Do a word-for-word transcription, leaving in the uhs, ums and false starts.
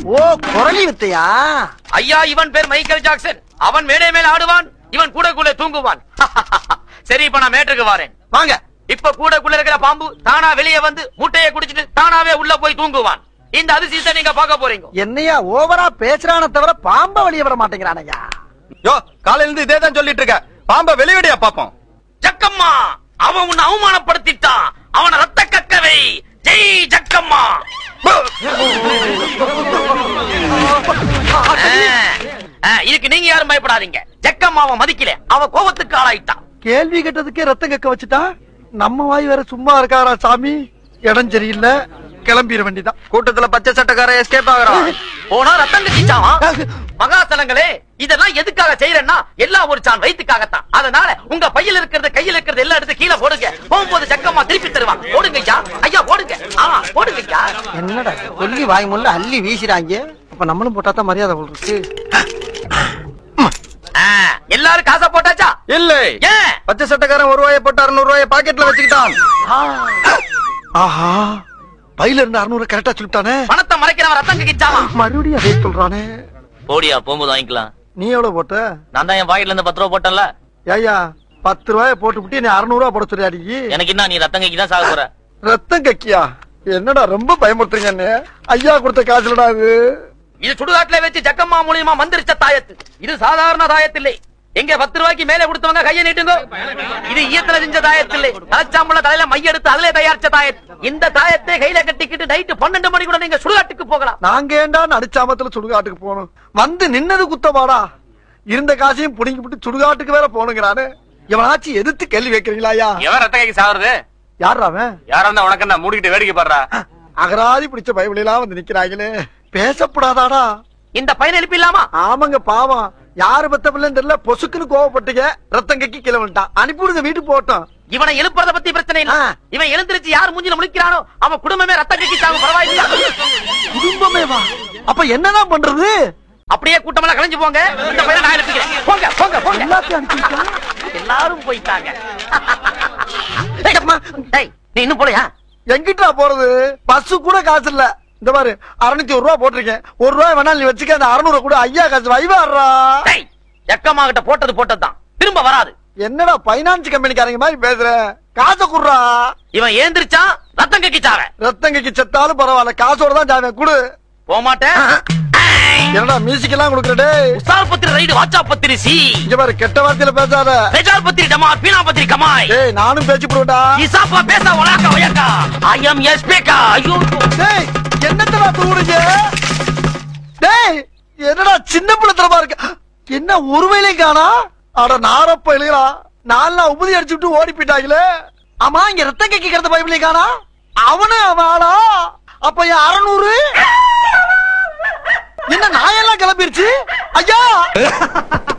ஓ குரலி வித்தையா? ஐயா இவன் பேர் மைக்கேல் ஜாக்சன். அவன் மேடை மேல ஆடுவான், இவன் கூட கூட தூங்குவான். சரி இப்ப நான் மேட்டுக்கு வரேன் வாங்க. இப்ப கூடக்குள்ள இருக்கிற பாம்பு தானா வெளியே வந்து முட்டையை குடிச்சிட்டு தானாவே உள்ள போய் தூங்குவான். இந்த அதிசயத்தை நீங்க பார்க்க போறீங்க. என்னையா ஓவரா பேசுறான தவிர பாம்ப வெளியே வர மாட்டேங்கிறானையா? யோ காலையில இருந்து இதே தான் சொல்லிட்டு இருக்க. பாம்ப வெளியடியா பாப்போம். ஜக்கம்மா அவன் உன்னை அவமானப்படுத்திட்டான். அவனை ரத்த கக்கவை. ஜெய் ஜக்கம்மா. இதுக்கு நீங்க யாரும் பயப்படாதீங்க. ஜக்கம்மா அவன் மதிக்கல, அவன் கோபத்துக்கு ஆளாயிட்டான். கேள்வி கேட்டதுக்கே ரத்தம் கக்க வச்சுட்டா. நம்ம வாய் வேற சும்மா இருக்காரா சாமி? இடம் சரியில்லை, கிளம்பிட வேண்டிதான். கூட்டத்துல பச்சை சட்டக்கார எஸ்கேப் ஆகுறான். போனா ரத்தம் கட்டிச்சான். மகாசனங்களே இதெல்லாம் எதுக்காக செய்யறேன்னா எல்லாம் ஒரு சான் வயிற்றுக்காகத்தான். அதனால உங்க பையில இருக்கிறது கையில இருக்கிறது எல்லாம் எடுத்து கீழே போடுங்க. போகும்போது ஜக்கம்மா திருப்பி தருவாங்க. போடுங்க ஐயா, ஐயா போடுங்க. போடுங்க ஐயா. என்னடா சொல்லி வாய் முள்ள அள்ளி வீசுறாங்க. அப்ப நம்மளும் போட்டாதான் மரியாதை இருக்கு. எல்லாரும் காசா போட்டாச்சா? இல்ல ஏன்? பச்சை சட்டக்காரன் ஒரு ரூபாயை போட்டு அறுநூறு ரூபாயை பாக்கெட்ல வச்சுக்கிட்டான். ஆஹா பையில இருந்து அறுநூறு கரெக்டா சொல்லிட்டானே. பணத்தை மறைக்கிறவன் ரத்தம் கக்கிச்சாமா. மறுபடியும் அதே சொல்றானே. போடியா போகும்போது வாங்கிக்கலாம். நீ எவ்வளவு போட்ட? நான் தான் என் பாக்கெட்ல இருந்து பத்து ரூபா போட்டேன்ல. ஏயா பத்து ரூபாய போட்டு விட்டு நீ அறுநூறு ரூபா போட சொல்லியாடி. எனக்கு என்ன நீ ரத்தம் கக்கி தான் சாக போற. ரத்தம் கக்கியா? என்னடா ரொம்ப பயமுறுத்துறீங்க. ஐயா கொடுத்த காசுலடா இது. இது சுடுகாட்டுல வச்சு ஜக்கம்மா மூலியமா மந்திரிச்ச தாயத்து. இது சாதாரண தாயத்தில்லை. எங்க பத்து ரூபாய்க்கு மேல கொடுத்தவங்க கையை நீட்டுங்க. இது ஈயத்துல செஞ்ச தாயத்தில்லை. தலைச்சாம்புள்ள தலையில மையெடுத்து அதிலே தயாரிச்ச தாயத்து. இந்த தாயத்தை கையில கட்டிக்கிட்டு நைட்டு பன்னெண்டு மணி கூட நீங்க சுடுகாட்டுக்கு போகலாம். நாங்க ஏண்டா நடிச்சாமத்துல சுடுகாட்டுக்கு போகணும்? வந்து நின்னது குத்தமாடா. இருந்த காசையும் புடிங்கி விட்டு சுடுகாட்டுக்கு வேற போனுங்கிறானு. எவனாச்சும் எதிர்த்து கேள்வி வைக்கிறீங்களா? எவன் ரத்த கைக்கு சாகுறது? யாரா அவன்? யாரா இருந்தா உனக்கு என்ன மூடிக்கிட்டு வேடிக்கை பாடுறா? அகராதி பிடிச்ச பைபிள் எல்லாம் வந்து நிக்கிறாங்களே. பேசப்படாதாடா? இந்த பையனை எழுப்பிடலாமா? ஆமாங்க பாவம். யாரு பத்த பிள்ளைன்னு தெரியல. பொசுக்குன்னு கோவப்பட்டீங்க. ரத்தம் கக்கி கிளை வந்துட்டான். அனுப்பிவிடுங்க வீட்டுக்கு போட்டோம். இவனை எழுப்புறத பத்தி பிரச்சனை இல்ல. இவன் எழுந்திருச்சு யார் மூஞ்சில முழிக்கிறானோ அவன் குடும்பமே ரத்தம் கக்கிச்சாங்க. பரவாயில்லையா? குடும்பமே வா? அப்ப என்னதான் பண்றது? அப்படியே கூட்டமெல்லாம் கலைஞ்சு போங்க. இந்த பையனை நான் எழுப்பிக்கிறேன். போங்க போங்க போங்க. எல்லாத்தையும் அனுப்பிட்டா எல்லாரும் போயிட்டாங்க. நீ இன்னும் போலையா? எங்கிட்டா போறது? பஸ் கூட காசு இல்ல. இந்த மாதிரி அறுநூத்தி ஒரு ரூபா போட்டிருக்கேன். ஒரு ரூபாய் வேணாலும் நீ வச்சுக்க. அந்த அறுநூறு கூட ஐயா காசு வைவாடுறா. எக்கம்மா கிட்ட போட்டது போட்டதுதான், திரும்ப வராது. என்னடா பைனான்ஸ் கம்பெனிக்காரங்க மாதிரி பேசுற? காசை குடுறா. இவன் ஏந்திரிச்சான் ரத்தம் கக்கிச்சாவ. ரத்தம் கக்கி செத்தாலும் பரவாயில்ல, காசோட தான் ஜாவேன். குடு. போமாட்டேன். என்னடா மியூசிக் எல்லாம் கொடுக்கறடே? உசார் பத்திரி ரைடு வாச்சா பத்திரி சி. இங்க பாரு கெட்ட வார்த்தையில பேசாத. ரெஜார் பத்திரி டமா பீனா பத்திரி கமாய். ஏய் நானும் பேசி போடுடா. இசாப்பா பேச ஒலாக்க ஒயக்கா. ஐ அம் எஸ்பேக்கா. ஐயோ டேய் என்னத்தடா தூடுங்க? டேய் என்னடா சின்ன பிள்ளைத்தனமா இருக்க? என்ன ஒருவேளையும் காணா? அட நாரப்ப இல்லையா? நாலு உபதி அடிச்சுட்டு ஓடி போயிட்டாங்களே. ஆமா இங்க ரத்தம் கக்கி கிடந்த பைபிளையும் காணா. அவனு அவனா? அப்ப என் அறுநூறு என்ன நாயெல்லாம் கிளம்பிருச்சு ஐயா?